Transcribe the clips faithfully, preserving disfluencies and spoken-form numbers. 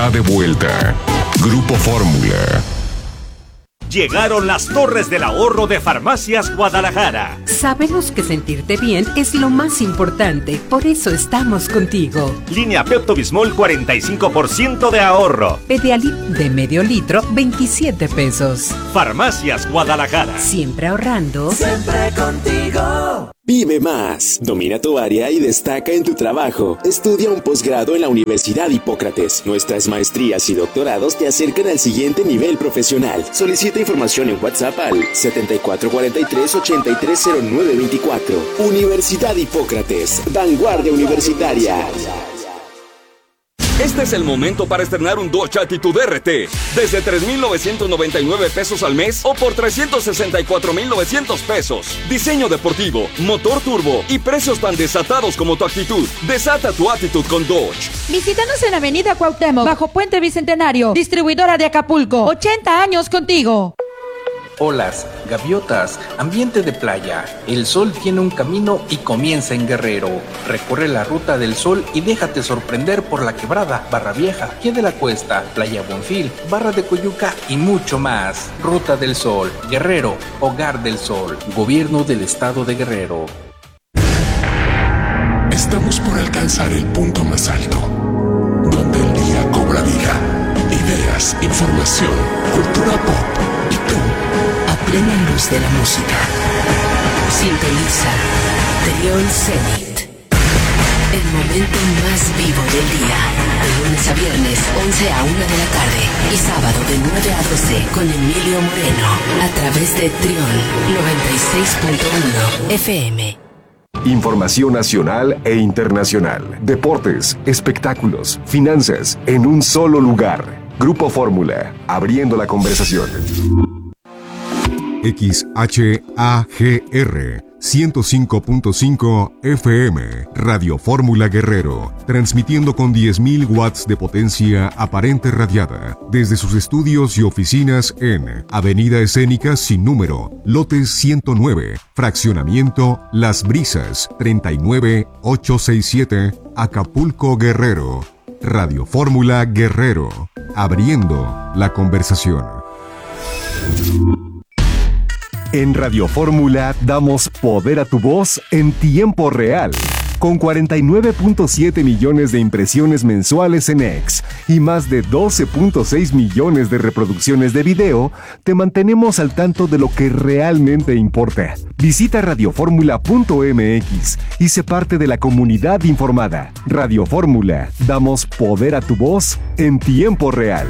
De vuelta, Grupo Fórmula. Llegaron las torres del ahorro de Farmacias Guadalajara. Sabemos que sentirte bien es lo más importante, por eso estamos contigo. Línea Pepto-Bismol cuarenta y cinco por ciento de ahorro. Pedialit de medio litro, veintisiete pesos. Farmacias Guadalajara. Siempre ahorrando. Siempre contigo. Vive más, domina tu área y destaca en tu trabajo. Estudia un posgrado en la Universidad Hipócrates. Nuestras maestrías y doctorados te acercan al siguiente nivel profesional. Solicita información en WhatsApp al setenta y cuatro cuarenta y tres ochenta y tres cero nueve veinticuatro. Universidad Hipócrates, vanguardia universitaria. Este es el momento para estrenar un Dodge Attitude R T desde tres mil novecientos noventa y nueve pesos al mes o por trescientos sesenta y cuatro mil novecientos pesos. Diseño deportivo, motor turbo y precios tan desatados como tu actitud. Desata tu actitud con Dodge. Visítanos en Avenida Cuauhtémoc, bajo Puente Bicentenario, distribuidora de Acapulco. ochenta años contigo. Olas, gaviotas, ambiente de playa. El sol tiene un camino y comienza en Guerrero. Recorre la ruta del sol y déjate sorprender por La Quebrada, Barra Vieja, Pie de la Cuesta, Playa Bonfil, Barra de Coyuca y mucho más. Ruta del Sol, Guerrero, Hogar del Sol, Gobierno del Estado de Guerrero. Estamos por alcanzar el punto más alto, donde el día cobra vida. Ideas, información, cultura pop y tú, a plena luz de la música. Sintoniza Trión Zenit, el momento más vivo del día, de lunes a viernes, once a una de la tarde, y sábado de nueve a doce con Emilio Moreno, a través de Trión noventa y seis punto uno F M. Información nacional e internacional, deportes, espectáculos, finanzas, en un solo lugar. Grupo Fórmula, abriendo la conversación. X H A G R ciento cinco punto cinco F M, Radio Fórmula Guerrero, transmitiendo con diez mil watts de potencia aparente radiada, desde sus estudios y oficinas en Avenida Escénica sin número, lote ciento nueve, fraccionamiento Las Brisas, treinta y nueve ochocientos sesenta y siete, Acapulco, Guerrero. Radio Fórmula Guerrero, abriendo la conversación. En Radio Fórmula damos poder a tu voz en tiempo real. Con cuarenta y nueve punto siete millones de impresiones mensuales en X y más de doce punto seis millones de reproducciones de video, te mantenemos al tanto de lo que realmente importa. Visita radioformula punto m x y sé parte de la comunidad informada. Radio Fórmula, damos poder a tu voz en tiempo real.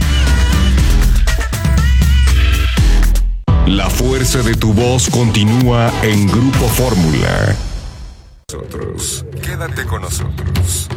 La fuerza de tu voz continúa en Grupo Fórmula. Nosotros, quédate con nosotros.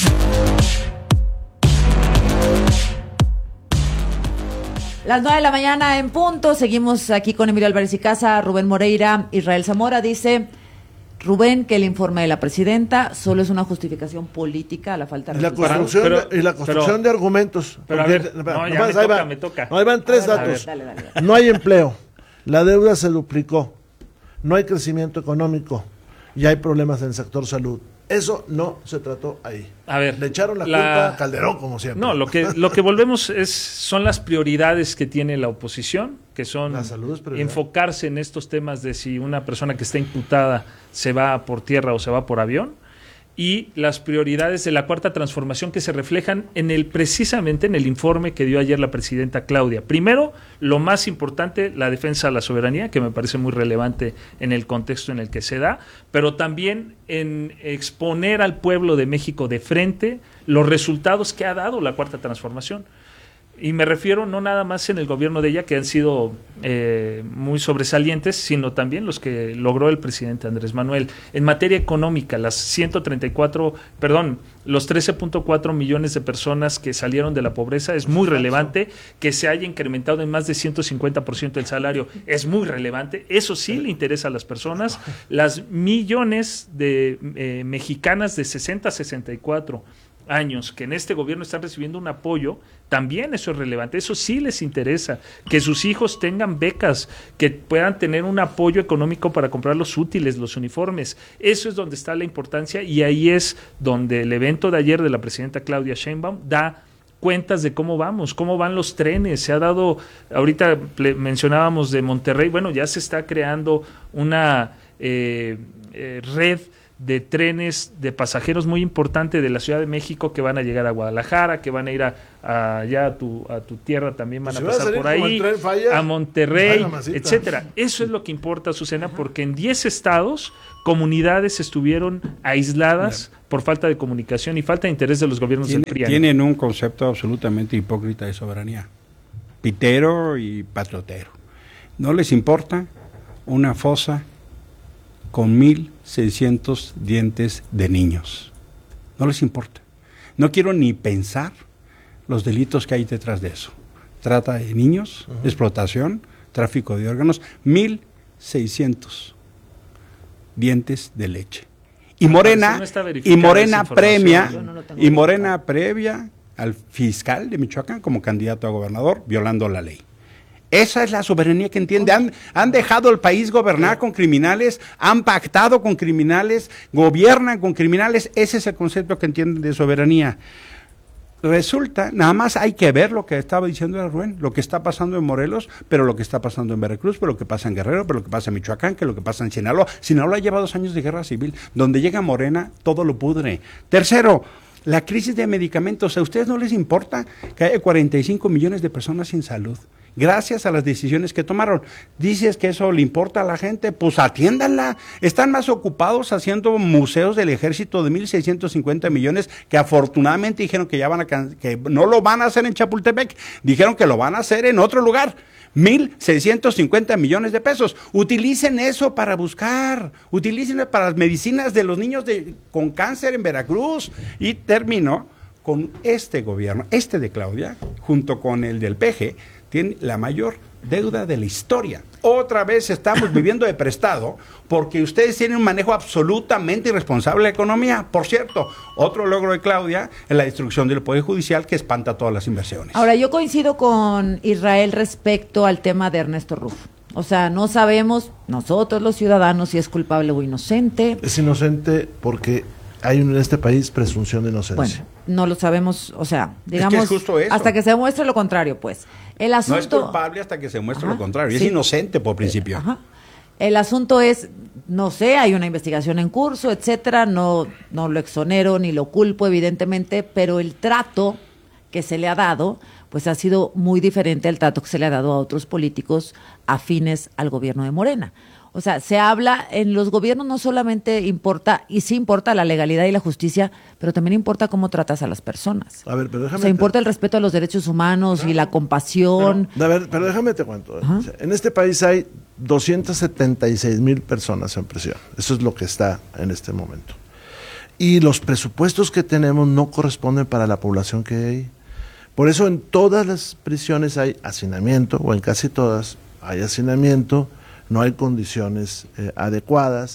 Las nueve de la mañana en punto, seguimos aquí con Emilio Álvarez y Casa, Rubén Moreira, Israel Zamora. Dice Rubén que el informe de la presidenta solo es una justificación política a la falta de y la construcción pero, de, y la construcción pero, de argumentos. pero porque, a ver, no, no, ya me ahí toca, va, me toca. No, ahí van tres ver, datos. Dale, dale, dale. No hay empleo, la deuda se duplicó, no hay crecimiento económico y hay problemas en el sector salud. Eso no se trató ahí. A ver, le echaron la, la culpa a Calderón, como siempre. No, lo que lo que volvemos es son las prioridades que tiene la oposición, que son la salud es prioridad. Enfocarse en estos temas de si una persona que está imputada se va por tierra o se va por avión, y las prioridades de la cuarta transformación que se reflejan en el precisamente en el informe que dio ayer la presidenta Claudia. Primero, lo más importante, la defensa de la soberanía, que me parece muy relevante en el contexto en el que se da, pero también en exponer al pueblo de México de frente los resultados que ha dado la cuarta transformación. Y me refiero no nada más en el gobierno de ella, que han sido eh, muy sobresalientes, sino también los que logró el presidente Andrés Manuel. En materia económica, las ciento treinta y cuatro, perdón, los trece punto cuatro millones de personas que salieron de la pobreza es muy relevante. Que se haya incrementado en más de ciento cincuenta por ciento el salario es muy relevante. Eso sí le interesa a las personas. Las millones de eh, mexicanas de sesenta a sesenta y cuatro años que en este gobierno están recibiendo un apoyo, también eso es relevante, eso sí les interesa, que sus hijos tengan becas, que puedan tener un apoyo económico para comprar los útiles, los uniformes, eso es donde está la importancia, y ahí es donde el evento de ayer de la presidenta Claudia Sheinbaum da cuentas de cómo vamos, cómo van los trenes. Se ha dado, ahorita mencionábamos de Monterrey, bueno, ya se está creando una eh, eh, red de trenes de pasajeros muy importante de la Ciudad de México que van a llegar a Guadalajara, que van a ir a, a allá a tu, a tu tierra, también van a pasar por ahí, a Monterrey, etcétera. Eso es lo que importa, Azucena, porque en diez estados, comunidades estuvieron aisladas claro. por falta de comunicación y falta de interés de los gobiernos Tiene, del P R I. Tienen un concepto absolutamente hipócrita de soberanía, pitero y patriotero. No les importa una fosa con mil seiscientos dientes de niños. No les importa. No quiero ni pensar los delitos que hay detrás de eso. Trata de niños, uh-huh. explotación, tráfico de órganos, mil seiscientos dientes de leche. Y Morena, no y Morena premia, no y Morena previa al fiscal de Michoacán como candidato a gobernador, violando la ley. Esa es la soberanía que entiende. Han, han dejado el país gobernar con criminales, han pactado con criminales, gobiernan con criminales. Ese es el concepto que entienden de soberanía. Resulta, nada más hay que ver lo que estaba diciendo Rubén, lo que está pasando en Morelos, pero lo que está pasando en Veracruz, pero lo que pasa en Guerrero, pero lo que pasa en Michoacán, que lo que pasa en Sinaloa. Sinaloa lleva dos años de guerra civil. Donde llega Morena, todo lo pudre. Tercero, la crisis de medicamentos. ¿A ustedes no les importa que haya cuarenta y cinco millones de personas sin salud? Gracias a las decisiones que tomaron. Dices que eso le importa a la gente, pues atiéndanla. Están más ocupados haciendo museos del ejército de mil seiscientos cincuenta millones, que afortunadamente dijeron que ya van a que no lo van a hacer en Chapultepec, dijeron que lo van a hacer en otro lugar. mil seiscientos cincuenta millones de pesos. Utilicen eso para buscar, utilicen para las medicinas de los niños de, con cáncer en Veracruz. Y terminó con este gobierno, este de Claudia, junto con el del P G, tiene la mayor deuda de la historia. Otra vez estamos viviendo de prestado porque ustedes tienen un manejo absolutamente irresponsable de la economía. Por cierto, otro logro de Claudia es la destrucción del Poder Judicial, que espanta todas las inversiones. Ahora, yo coincido con Israel respecto al tema de Ernesto Rufo. O sea, no sabemos nosotros los ciudadanos si es culpable o inocente. Es inocente porque hay en este país presunción de inocencia. Bueno, no lo sabemos, o sea, digamos, es que es justo eso. Hasta que se muestre lo contrario, pues. El asunto, no es culpable hasta que se muestre ajá, lo contrario, sí. es inocente por principio. Ajá. El asunto es, no sé, hay una investigación en curso, etcétera, no, no lo exonero ni lo culpo, evidentemente, pero el trato que se le ha dado, pues ha sido muy diferente al trato que se le ha dado a otros políticos afines al gobierno de Morena. O sea, se habla, en los gobiernos no solamente importa, y sí importa la legalidad y la justicia, pero también importa cómo tratas a las personas. A ver, pero déjame... O sea, importa el respeto a los derechos humanos ah, y la compasión. Pero, a ver, pero déjame te cuento. O sea, en este país hay doscientas setenta y seis mil personas en prisión. Eso es lo que está en este momento. Y los presupuestos que tenemos no corresponden para la población que hay. Por eso en todas las prisiones hay hacinamiento, o en casi todas hay hacinamiento, no hay condiciones eh, adecuadas.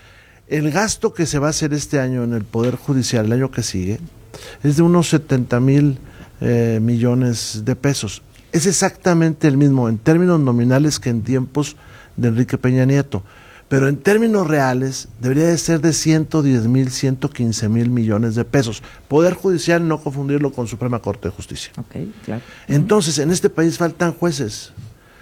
El gasto que se va a hacer este año en el Poder Judicial, el año que sigue, es de unos setenta mil eh, millones de pesos. Es exactamente el mismo en términos nominales que en tiempos de Enrique Peña Nieto, pero en términos reales debería de ser de ciento diez mil, ciento quince mil millones de pesos. Poder Judicial, no confundirlo con Suprema Corte de Justicia. Okay, claro. Entonces, en este país faltan jueces.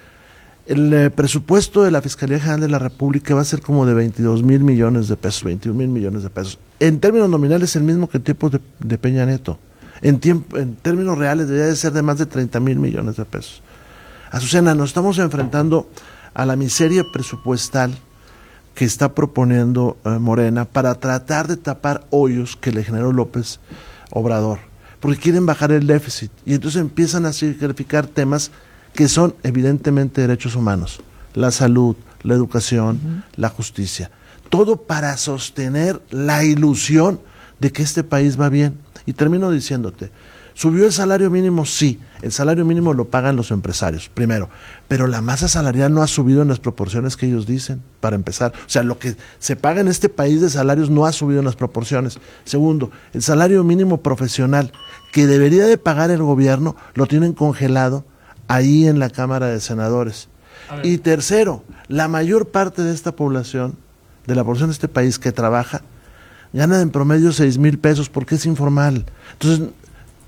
El eh, presupuesto de la Fiscalía General de la República va a ser como de veintidós mil millones de pesos, veintiún mil millones de pesos. En términos nominales, el mismo que en tiempos de, de Peña Nieto. En, tiempo, en términos reales, debería de ser de más de treinta mil millones de pesos. Azucena, nos estamos enfrentando a la miseria presupuestal que está proponiendo eh, Morena para tratar de tapar hoyos que le generó López Obrador, porque quieren bajar el déficit y entonces empiezan a sacrificar temas que son evidentemente derechos humanos, la salud, la educación, uh-huh. la justicia, todo para sostener la ilusión de que este país va bien. Y termino diciéndote, ¿subió el salario mínimo? Sí, el salario mínimo lo pagan los empresarios, primero, pero la masa salarial no ha subido en las proporciones que ellos dicen, para empezar. O sea, lo que se paga en este país de salarios no ha subido en las proporciones. Segundo, el salario mínimo profesional que debería de pagar el gobierno lo tienen congelado ahí en la Cámara de Senadores. Y tercero, la mayor parte de esta población, de la población de este país que trabaja, gana en promedio seis mil pesos porque es informal. Entonces,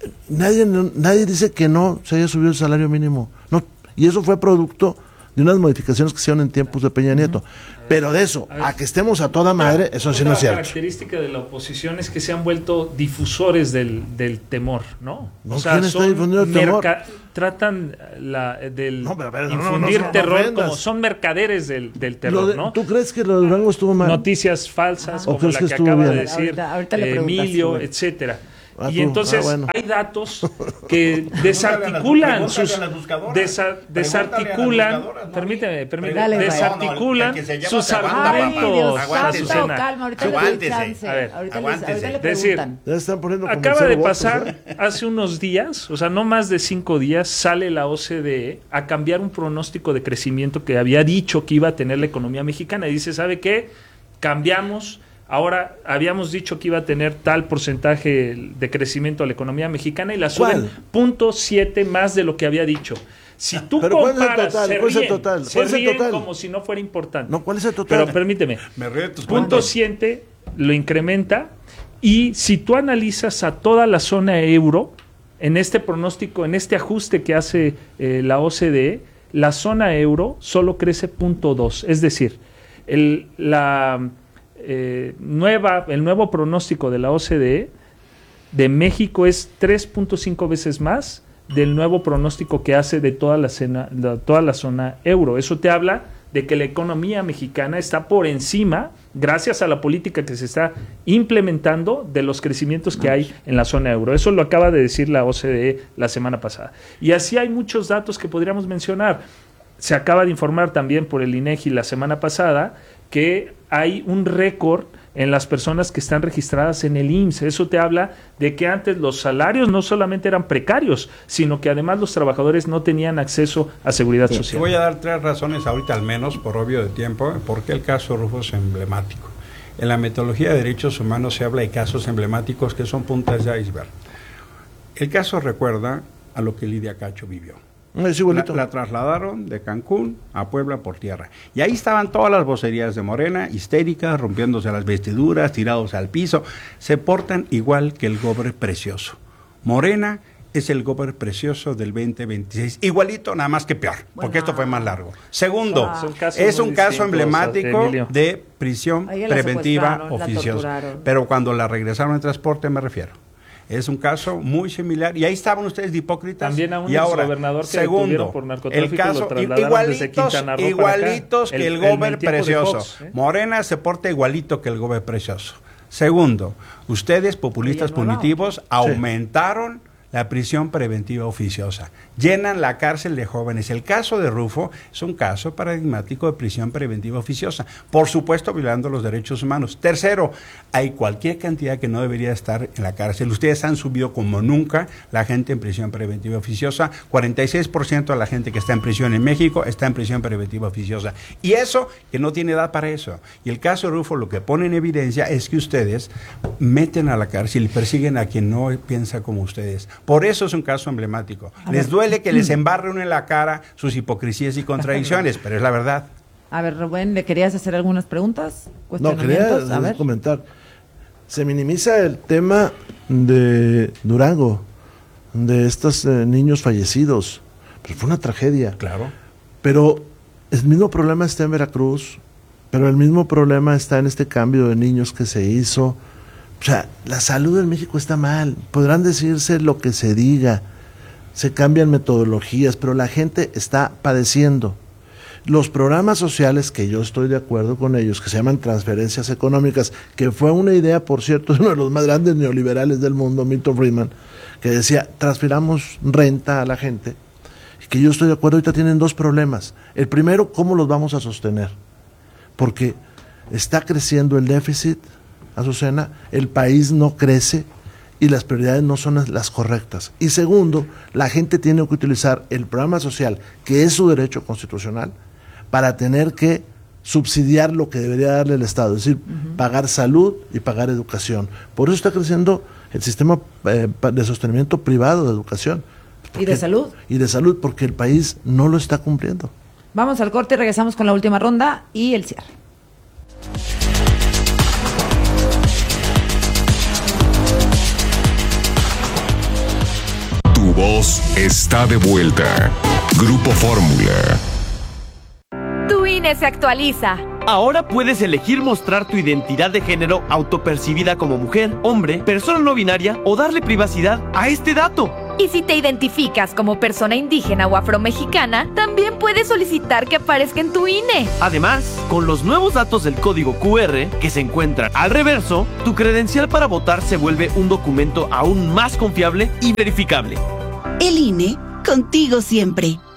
nadie, nadie dice que no se haya subido el salario mínimo. No, y eso fue producto de unas modificaciones que se hicieron en tiempos de Peña Nieto. Uh-huh. Pero de eso, a, ver, a que estemos a toda madre, eso sí no es cierto. La característica de la oposición es que se han vuelto difusores del, del temor, ¿no? no o sea, ¿quién está difundiendo el temor? Tratan la, del no, pero, pero, infundir no, no, no, terror no como son mercaderes del, del terror, de, ¿no? ¿Tú crees que lo de Durango estuvo mal? Noticias falsas, como como la que, que acaba bien? de decir ahorita, ahorita eh, Emilio, sí. etcétera. Ah, y entonces ah, bueno. hay datos que desarticulan sus desa, desarticulan permíteme, permíteme Dale, desarticulan no, no, sus argumentos. Azucena. Calma, ahorita le doy chance. A ver, ahorita aguántese. Les, ahorita le decir, ya están poniendo acaba de votos, pasar ¿eh? hace unos días, o sea, no más de cinco días, sale la O C D E a cambiar un pronóstico de crecimiento que había dicho que iba a tener la economía mexicana y dice, ¿sabe qué? Cambiamos. Ahora habíamos dicho que iba a tener tal porcentaje de crecimiento a la economía mexicana y la suben punto siete más de lo que había dicho. Si tú Pero comparas, ¿cuál es el total? se ¿Cuál es el ríen, total? se ¿Cuál es el ríen total? como si no fuera importante. No, ¿cuál es el total? Pero permíteme, Me río de tus punto cuentos. siete lo incrementa y si tú analizas a toda la zona euro, en este pronóstico, en este ajuste que hace eh, la O C D E, la zona euro solo crece punto dos, es decir, el, la... Eh, nueva, el nuevo pronóstico de la O C D E de México es tres punto cinco veces más del nuevo pronóstico que hace de toda la, cena, de toda la zona euro. Eso te habla de que la economía mexicana está por encima, gracias a la política que se está implementando, de los crecimientos que hay en la zona euro. Eso lo acaba de decir la O C D E la semana pasada. Y así hay muchos datos que podríamos mencionar. Se acaba de informar también por el INEGI la semana pasada que hay un récord en las personas que están registradas en el I M S S. Eso te habla de que antes los salarios no solamente eran precarios, sino que además los trabajadores no tenían acceso a seguridad sí. social. Te voy a dar tres razones ahorita al menos, por obvio de tiempo, por qué el caso Rufo es emblemático. En la metodología de derechos humanos se habla de casos emblemáticos que son puntas de iceberg. El caso recuerda a lo que Lidia Cacho vivió. La, la trasladaron de Cancún a Puebla por tierra. Y ahí estaban todas las vocerías de Morena, histéricas, rompiéndose las vestiduras, tirados al piso. Se portan igual que el gober precioso. Morena es el gober precioso del veinte veintiséis. Igualito, nada más que peor, bueno, porque esto fue más largo. Segundo, wow. es un caso emblemático Emilio. de prisión preventiva oficiosa. Pero cuando la regresaron en transporte me refiero. Es un caso muy similar y ahí estaban ustedes de hipócritas. También a un y ahora, gobernador que segundo, por narcotráfico el caso lo trasladaron igualitos, desde Quintana Roo igualitos que el, el gober precioso. Fox, ¿eh? Morena se porta igualito que el gober precioso. Segundo, ustedes populistas punitivos sí. aumentaron la prisión preventiva oficiosa. Llenan la cárcel de jóvenes. El caso de Rufo es un caso paradigmático de prisión preventiva oficiosa. Por supuesto, violando los derechos humanos. Tercero, hay cualquier cantidad que no debería estar en la cárcel. Ustedes han subido como nunca la gente en prisión preventiva oficiosa. cuarenta y seis por ciento de la gente que está en prisión en México está en prisión preventiva oficiosa. Y eso, que no tiene edad para eso. Y el caso de Rufo lo que pone en evidencia es que ustedes meten a la cárcel y persiguen a quien no piensa como ustedes. Por eso es un caso emblemático. A les ver. duele que les embarren en la cara sus hipocresías y contradicciones, pero es la verdad. A ver, Rubén, ¿le querías hacer algunas preguntas? No, quería a ver. comentar. Se minimiza el tema de Durango, de estos eh, niños fallecidos. Pero fue una tragedia. Claro. Pero el mismo problema está en Veracruz, pero el mismo problema está en este cambio de niños que se hizo. O sea, la salud en México está mal. Podrán decirse lo que se diga, se cambian metodologías, pero la gente está padeciendo. Los programas sociales, que yo estoy de acuerdo con ellos, que se llaman transferencias económicas, que fue una idea, por cierto, de uno de los más grandes neoliberales del mundo, Milton Friedman, que decía, transfiramos renta a la gente, y que yo estoy de acuerdo. Ahorita tienen dos problemas. El primero, ¿cómo los vamos a sostener? Porque está creciendo el déficit, Azucena, el país no crece y las prioridades no son las correctas. Y segundo, la gente tiene que utilizar el programa social, que es su derecho constitucional, para tener que subsidiar lo que debería darle el Estado, es decir, uh-huh. pagar salud y pagar educación. Por eso está creciendo el sistema eh, de sostenimiento privado de educación. Porque, ¿y de salud? Y de salud, porque el país no lo está cumpliendo. Vamos al corte, regresamos con la última ronda y el cierre. voz está de vuelta. Grupo Fórmula. Tu I N E se actualiza. Ahora puedes elegir mostrar tu identidad de género autopercibida como mujer, hombre, persona no binaria o darle privacidad a este dato. Y si te identificas como persona indígena o afromexicana, también puedes solicitar que aparezca en tu I N E. Además, con los nuevos datos del código Q R que se encuentran al reverso, tu credencial para votar se vuelve un documento aún más confiable y verificable. El I N E, contigo siempre.